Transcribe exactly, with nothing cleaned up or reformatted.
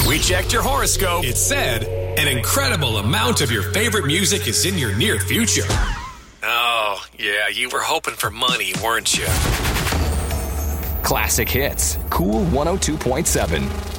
We checked your horoscope. It said an incredible amount of your favorite music is in your near future. Oh, yeah, you were hoping for money, weren't you? Classic Hits, Cool one oh two point seven.